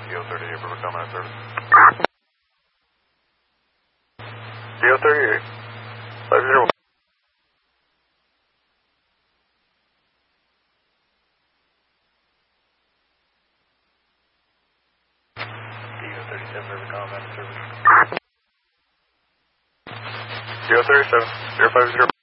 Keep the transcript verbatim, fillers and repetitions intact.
D O thirty-eight, River Combat Service. D O thirty-eight, five zero. D O thirty-seven, River Combat Service. D O thirty-seven, zero five zero.